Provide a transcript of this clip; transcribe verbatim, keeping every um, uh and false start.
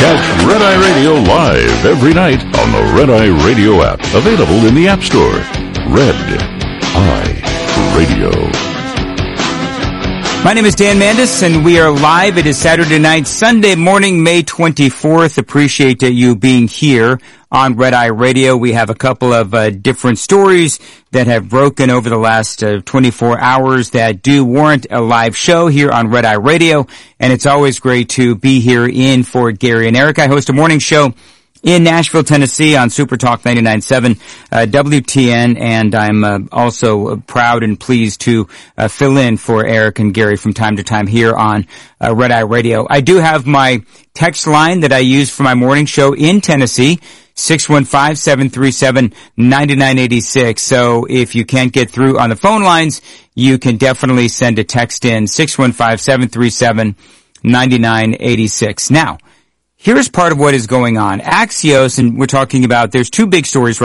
Catch Red Eye Radio live every night on the Red Eye Radio app, available in the App Store. Red Eye Radio. My name is Dan Mandis, and we are live. It is Saturday night, Sunday morning, May twenty-fourth. Appreciate you being here on Red Eye Radio. We have a couple of uh, different stories that have broken over the last uh, twenty-four hours that do warrant a live show here on Red Eye Radio. And it's always great to be here in for Gary and Eric. I host a morning show in Nashville, Tennessee on Super Talk ninety-nine point seven uh, W T N, and I'm uh, also proud and pleased to uh, fill in for Eric and Gary from time to time here on uh, Red Eye Radio. I do have my text line that I use for my morning show in Tennessee, six one five, seven three seven, nine nine eight six. So if you can't get through on the phone lines, you can definitely send a text in, six one five, seven three seven, nine nine eight six. Now, here's part of what is going on. Axios, and we're talking about, there's two big stories right